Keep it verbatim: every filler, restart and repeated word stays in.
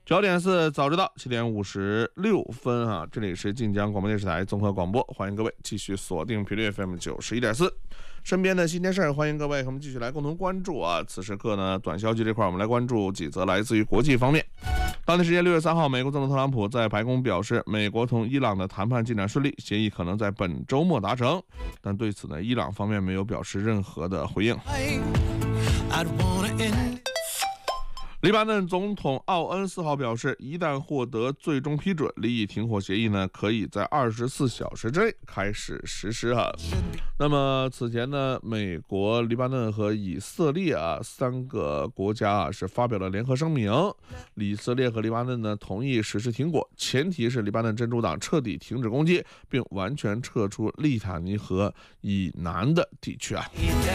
九点四早知道，七点五十六分啊！这里是晋江广播电视台综合广播，欢迎各位继续锁定频率 F M 九十一点四。身边的新鲜事儿，欢迎各位和我们继续来共同关注啊！此时刻呢，短消息这块，我们来关注几则来自于国际方面。当地时间六月三号，美国总统特朗普在白宫表示，美国同伊朗的谈判进展顺利，协议可能在本周末达成。但对此呢，伊朗方面没有表示任何的回应。黎巴嫩总统奥恩四号表示，一旦获得最终批准，离以停火协议呢，可以在二十四小时之内开始实施哈。那么此前呢，美国、黎巴嫩和以色列啊三个国家啊是发表了联合声明，以色列和黎巴嫩呢同意实施停火，前提是黎巴嫩真主党彻底停止攻击，并完全撤出利塔尼河以南的地区啊。